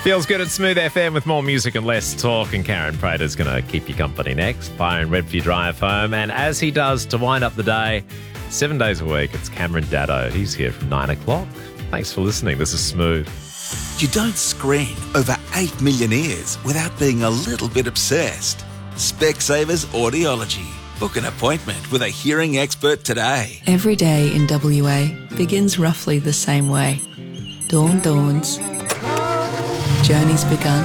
Feels good at Smooth FM with more music and less talk, and Karen Prater's going to keep you company next. Byron Red for your drive home, and as he does to wind up the day, 7 days a week, it's Cameron Daddo. He's here from 9 o'clock. Thanks for listening. This is Smooth. You don't screen over 8 million ears without being a little bit obsessed. Specsavers Audiology. Book an appointment with a hearing expert today. Every day in WA begins roughly the same way. Dawn dawns. Journey's begun.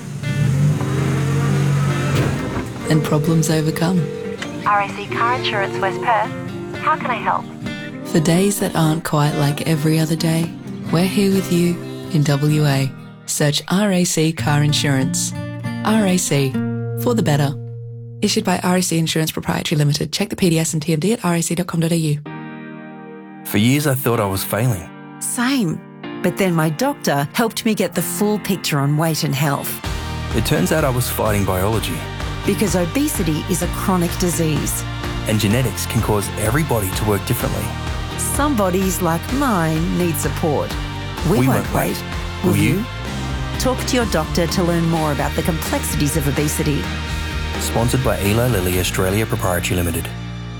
And problems overcome. RAC Car Insurance West Perth. How can I help? For days that aren't quite like every other day, we're here with you in WA. Search RAC Car Insurance. RAC. For the better. Issued by RAC Insurance Proprietary Limited. Check the PDS and TMD at rac.com.au. For years I thought I was failing. Same. But then my doctor helped me get the full picture on weight and health. It turns out I was fighting biology. Because obesity is a chronic disease. And genetics can cause every body to work differently. Some bodies, like mine, need support. We won't wait. Will you? Talk to your doctor to learn more about the complexities of obesity. Sponsored by Eli Lilly Australia Proprietary Limited.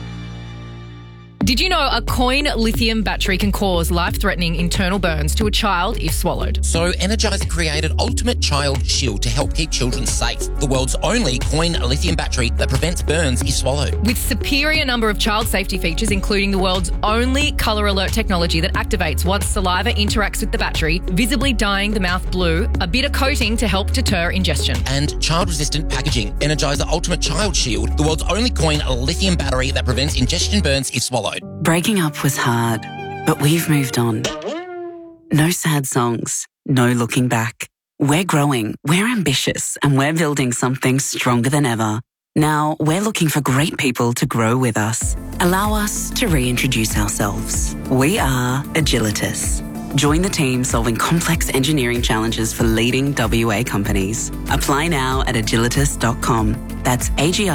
Did you know a coin lithium battery can cause life-threatening internal burns to a child if swallowed? So Energizer created Ultimate Child Shield to help keep children safe. The world's only coin lithium battery that prevents burns if swallowed. With superior number of child safety features, including the world's only colour alert technology that activates once saliva interacts with the battery, visibly dyeing the mouth blue, a bitter coating to help deter ingestion. And child-resistant packaging. Energizer Ultimate Child Shield, the world's only coin lithium battery that prevents ingestion burns if swallowed. Breaking up was hard, but we've moved on. No sad songs, no looking back. We're growing, we're ambitious, and we're building something stronger than ever. Now, we're looking for great people to grow with us. Allow us to reintroduce ourselves. We are Agilitas. Join the team solving complex engineering challenges for leading WA companies. Apply now at agilitas.com. That's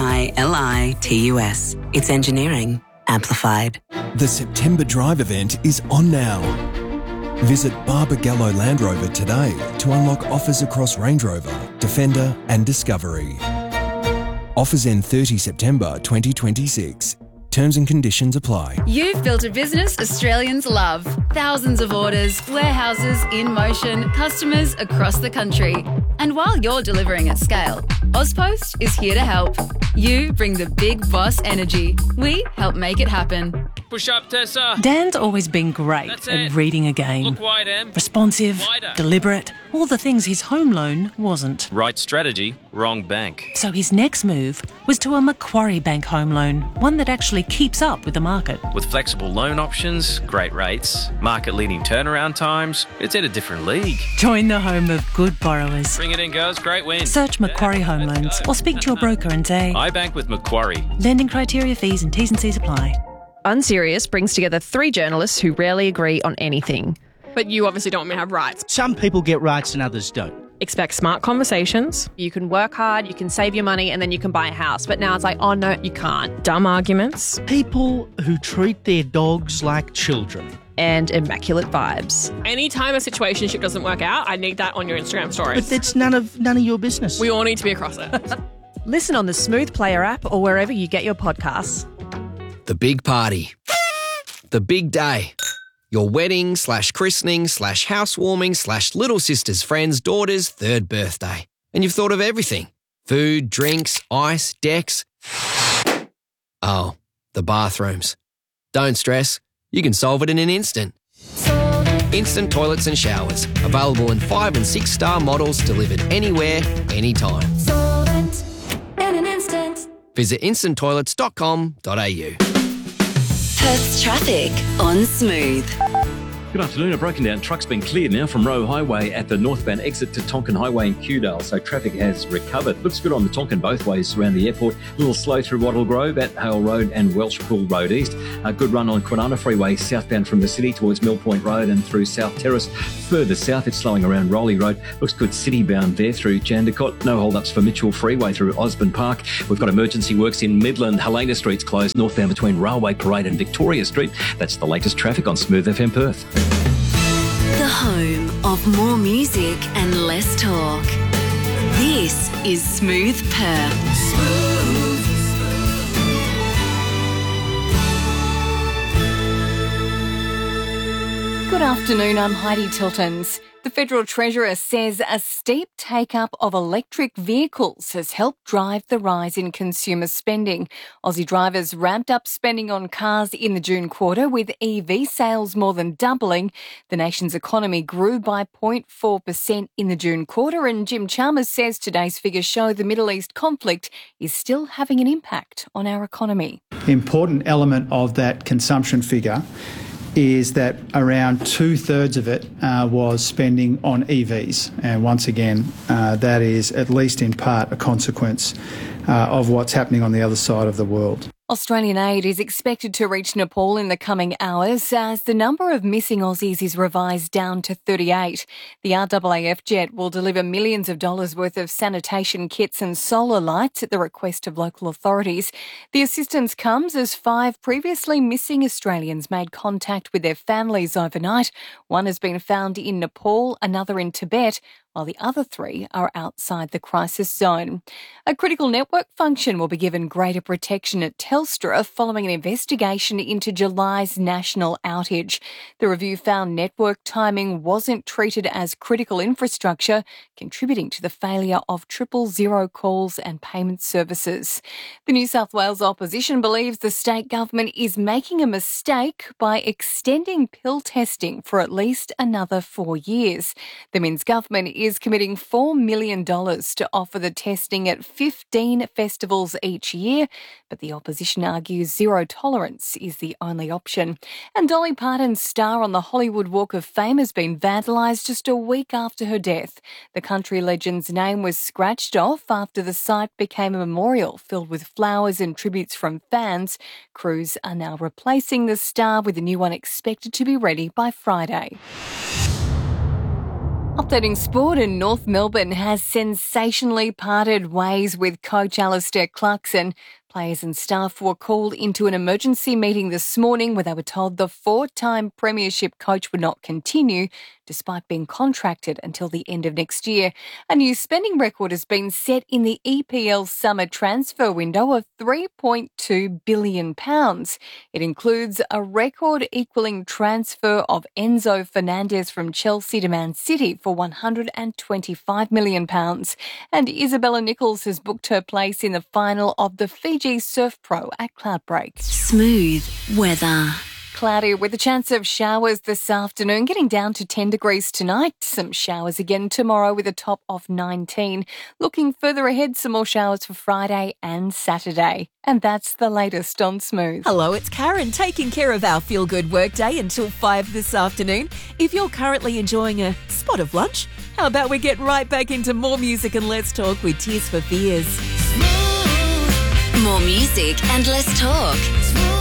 AGILITUS. It's engineering amplified. The September Drive event is on now. Visit Barbagallo Land Rover today to unlock offers across Range Rover, Defender and Discovery. Offers end 30 September 2026. Terms and conditions apply. You've built a business Australians love. Thousands of orders, warehouses in motion, customers across the country. And while you're delivering at scale, Ozpost is here to help. You bring the big boss energy. We help make it happen. Push up, Tessa. Dan's always been great at reading a game. Look wide, Em. Responsive, Wider. deliberate, all the things his home loan wasn't. Right strategy, wrong bank. So his next move was to a Macquarie Bank home loan, one that actually keeps up with the market. With flexible loan options, great rates, market-leading turnaround times, it's in a different league. Join the home of good borrowers. Bring it in, girls. Great win. Search Macquarie Home Loans or speak to your broker and say, I bank with Macquarie. Lending criteria, fees and T's and C's apply. Unserious brings together three journalists who rarely agree on anything. But you obviously don't want me to have rights. Some people get rights and others don't. Expect smart conversations. You can work hard, you can save your money, and then you can buy a house. But now it's like, oh no, you can't. Dumb arguments. People who treat their dogs like children. And immaculate vibes. Anytime a situationship doesn't work out, I need that on your Instagram stories. But that's none of your business. We all need to be across it. Listen on the Smooth Player app or wherever you get your podcasts. The big party. The big day. Your wedding / christening / housewarming / little sister's friend's daughter's 3rd birthday. And you've thought of everything. Food, drinks, ice, decks. Oh, the bathrooms. Don't stress. You can solve it in an instant. Instant toilets and showers. Available in 5 and 6 star models delivered anywhere, anytime. Solvent in an instant. Visit instanttoilets.com.au. Perth's traffic on Smooth. Good afternoon. A broken down truck's been cleared now from Roe Highway at the northbound exit to Tonkin Highway in Kewdale, so traffic has recovered. Looks good on the Tonkin both ways around the airport. A little slow through Wattle Grove at Hale Road and Welsh Pool Road East. A good run on Kwinana Freeway southbound from the city towards Mill Point Road and through South Terrace. Further south, it's slowing around Rowley Road. Looks good city bound there through Jandakot. No hold-ups for Mitchell Freeway through Osborne Park. We've got emergency works in Midland. Helena Street's closed northbound between Railway Parade and Victoria Street. That's the latest traffic on Smooth FM Perth. The home of more music and less talk. This is Smooth Perth. Good afternoon, I'm Heidi Tiltons. The Federal Treasurer says a steep take-up of electric vehicles has helped drive the rise in consumer spending. Aussie drivers ramped up spending on cars in the June quarter, with EV sales more than doubling. The nation's economy grew by 0.4% in the June quarter, and Jim Chalmers says today's figures show the Middle East conflict is still having an impact on our economy. The important element of that consumption figure is that around 2/3 of it was spending on EVs. And once again, that is at least in part a consequence of what's happening on the other side of the world. Australian aid is expected to reach Nepal in the coming hours as the number of missing Aussies is revised down to 38. The RAAF jet will deliver millions of dollars worth of sanitation kits and solar lights at the request of local authorities. The assistance comes as 5 previously missing Australians made contact with their families overnight. One has been found in Nepal, another in Tibet, while the other 3 are outside the crisis zone. A critical network function will be given greater protection at Telstra following an investigation into July's national outage. The review found network timing wasn't treated as critical infrastructure, contributing to the failure of 000 calls and payment services. The New South Wales opposition believes the state government is making a mistake by extending pill testing for at least another 4 years. The Minns government is committing $4 million to offer the testing at 15 festivals each year, but the opposition argues zero tolerance is the only option. And Dolly Parton's star on the Hollywood Walk of Fame has been vandalised just a week after her death. The country legend's name was scratched off after the site became a memorial filled with flowers and tributes from fans. Crews are now replacing the star with a new one expected to be ready by Friday. Updating sport, and North Melbourne has sensationally parted ways with coach Alistair Clarkson. Players and staff were called into an emergency meeting this morning where they were told the 4-time premiership coach would not continue despite being contracted until the end of next year. A new spending record has been set in the EPL summer transfer window of £3.2 billion. It includes a record equalling transfer of Enzo Fernandez from Chelsea to Man City for £125 million. And Isabella Nichols has booked her place in the final of the Fiji Surf Pro at Cloudbreak. Smooth weather. Cloudy with a chance of showers this afternoon, getting down to 10 degrees tonight. Some showers again tomorrow with a top of 19. Looking further ahead, some more showers for Friday and Saturday. And that's the latest on Smooth. Hello, it's Karen, taking care of our feel-good workday until 5 this afternoon. If you're currently enjoying a spot of lunch, how about we get right back into more music and let's talk with Tears for Fears. More music and less talk.